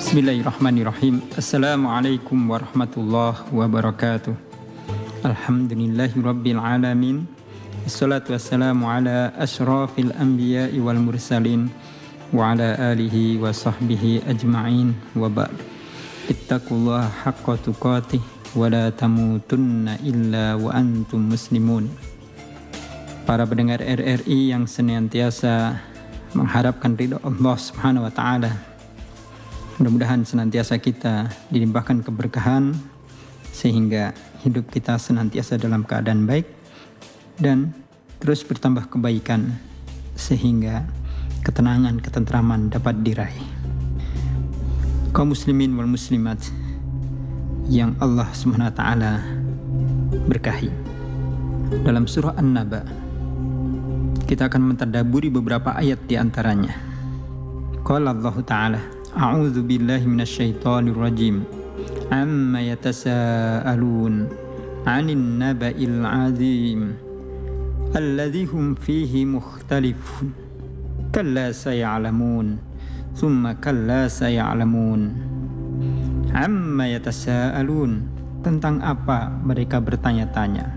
Bismillahirrahmanirrahim. Assalamualaikum warahmatullahi wabarakatuh. Alhamdulillahi rabbil alamin. Assalatu wassalamu ala asyrafil anbiya'i wal mursalin wa ala alihi wa sahbihi ajma'in wa ba'd. Ittaqullaha haqqa tuqatih wa la tamutunna illa wa antum muslimun. Para pendengar RRI yang senantiasa mengharapkan ridha Allah Subhanahu wa taala. Mudah-mudahan senantiasa kita dilimpahkan keberkahan sehingga hidup kita senantiasa dalam keadaan baik dan terus bertambah kebaikan sehingga ketenangan, ketentraman dapat diraih. Kaum muslimin wal muslimat yang Allah Subhanahu wa taala berkahi. Dalam surah An-Naba kita akan mentadabburi beberapa ayat di antaranya. Qala Allah Ta'ala, A'udzu billahi minasyaitonir rajim. Amma yatasaalun 'anin naba'il 'azim alladzi hum fihi mukhtalifun. Kalla saya'lamun, tsumma kalla saya'lamun. Amma yatasaalun, tentang apa mereka bertanya-tanya.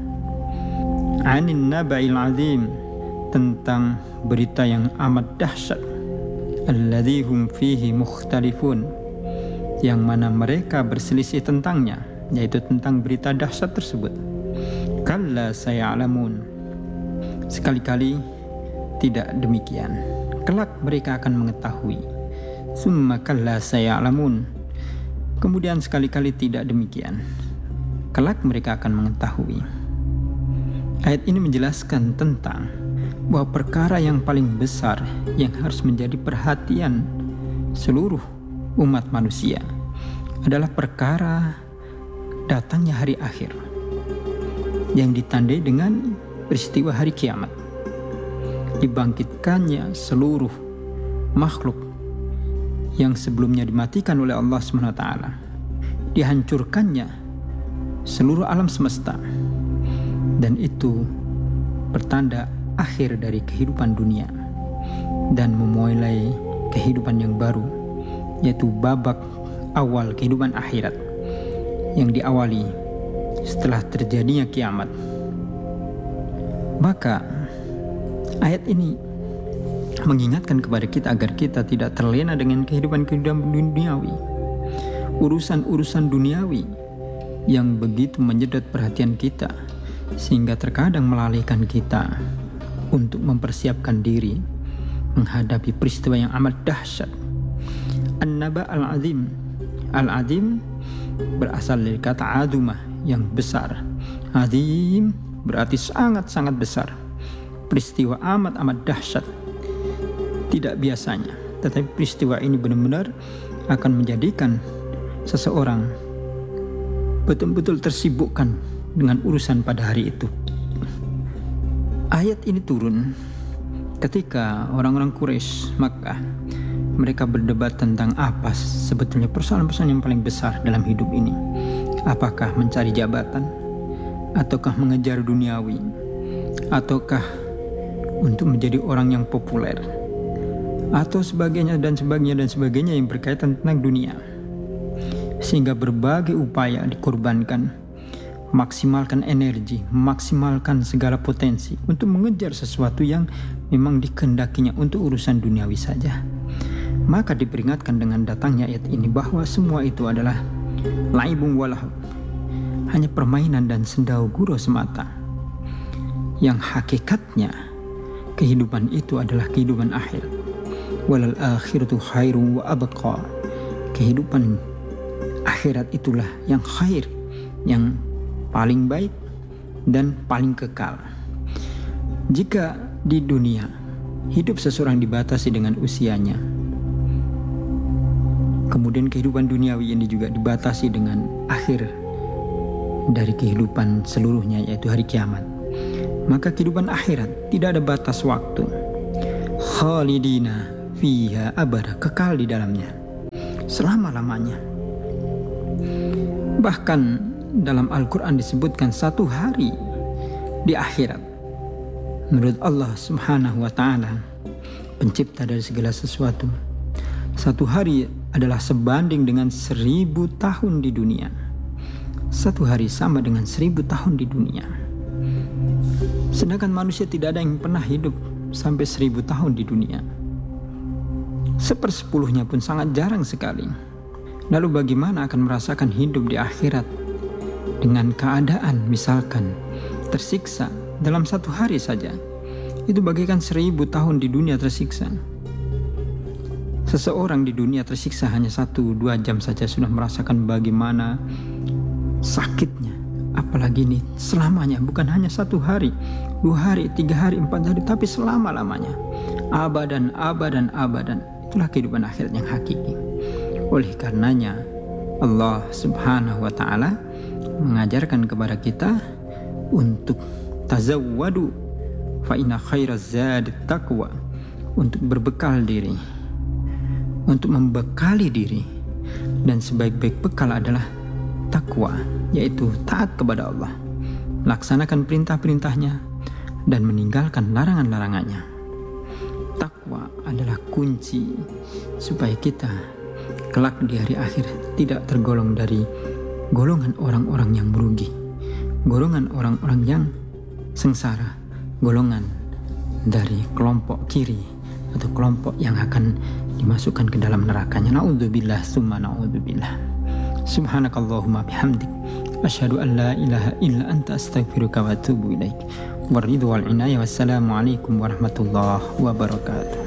'Anin naba'il 'azim, tentang berita yang amat dahsyat. Alladzi hum fihi mukhtalifun, yang mana mereka berselisih tentangnya, yaitu tentang berita dahsyat tersebut. Kalla saya'lamun, sekali-kali tidak demikian, kelak mereka akan mengetahui. Summa kalla saya'lamun, kemudian sekali-kali tidak demikian, kelak mereka akan mengetahui. Ayat ini menjelaskan tentang bahwa perkara yang paling besar yang harus menjadi perhatian seluruh umat manusia adalah perkara datangnya hari akhir yang ditandai dengan peristiwa hari kiamat, dibangkitkannya seluruh makhluk yang sebelumnya dimatikan oleh Allah SWT, dihancurkannya seluruh alam semesta, dan itu pertanda akhir dari kehidupan dunia dan memulai kehidupan yang baru, yaitu babak awal kehidupan akhirat yang diawali setelah terjadinya kiamat. Maka ayat ini mengingatkan kepada kita agar kita tidak terlena dengan kehidupan-kehidupan duniawi, urusan-urusan duniawi yang begitu menyedot perhatian kita sehingga terkadang melalaikan kita untuk mempersiapkan diri menghadapi peristiwa yang amat dahsyat. An-Naba al-Azim. Al-Azim berasal dari kata azumah, yang besar. Azim berarti sangat-sangat besar. Peristiwa amat-amat dahsyat, tidak biasanya. Tetapi peristiwa ini benar-benar akan menjadikan seseorang betul-betul tersibukkan dengan urusan pada hari itu. Ayat ini turun ketika orang-orang Quraisy Makkah mereka berdebat tentang apa sebetulnya persoalan-persoalan yang paling besar dalam hidup ini. Apakah mencari jabatan, ataukah mengejar duniawi, ataukah untuk menjadi orang yang populer, atau sebagainya dan sebagainya yang berkaitan tentang dunia. Sehingga berbagai upaya dikorbankan, maksimalkan energi, maksimalkan segala potensi untuk mengejar sesuatu yang memang dikehendakinya untuk urusan duniawi saja. Maka diperingatkan dengan datangnya ayat ini bahwa semua itu adalah laibun walahu, hanya permainan dan sendau gurau semata. Yang hakikatnya kehidupan itu adalah kehidupan akhir. Walal akhiratu khairun wa abqa, kehidupan akhirat itulah yang khair, yang paling baik dan paling kekal. Jika di dunia hidup seseorang dibatasi dengan usianya, kemudian kehidupan duniawi ini juga dibatasi dengan akhir dari kehidupan seluruhnya, yaitu hari kiamat, maka kehidupan akhirat tidak ada batas waktu. Khalidina fiha abada, kekal di dalamnya selama-lamanya. Bahkan dalam Al-Quran disebutkan satu hari di akhirat menurut Allah Subhanahu wa ta'ala, pencipta dari segala sesuatu, satu hari adalah sebanding dengan 1000 tahun di dunia. Satu hari sama dengan 1000 tahun di dunia. Sedangkan manusia tidak ada yang pernah hidup sampai 1000 tahun di dunia. 1/10 pun sangat jarang sekali. Lalu bagaimana akan merasakan hidup di akhirat dengan keadaan misalkan tersiksa dalam satu hari saja? Itu bagaikan 1000 tahun di dunia tersiksa. Seseorang di dunia tersiksa hanya 1-2 jam saja sudah merasakan bagaimana sakitnya. Apalagi ini selamanya, bukan hanya 1 hari, 2 hari, 3 hari, 4 hari, tapi selama-lamanya. Abadan, abadan, abadan. Itulah kehidupan akhirat yang hakiki. Oleh karenanya Allah Subhanahu wa ta'ala mengajarkan kepada kita untuk tazawwadu fa inna khairaz zadi taqwa, untuk berbekal diri, untuk membekali diri, dan sebaik-baik bekal adalah takwa, yaitu taat kepada Allah, laksanakan perintah-perintahnya dan meninggalkan larangan-larangannya. Takwa adalah kunci supaya kita kelak di hari akhir tidak tergolong dari golongan orang-orang yang merugi, golongan orang-orang yang sengsara, golongan dari kelompok kiri atau kelompok yang akan dimasukkan ke dalam nerakanya. Na'udzubillah summa na'udzubillah. Subhanakallahumma bihamdik asyhadu an la ilaha illa anta astaghfiruka wa atubu ilaik. Waridhu wal inayah. Wassalamualaikum warahmatullahi wabarakatuh.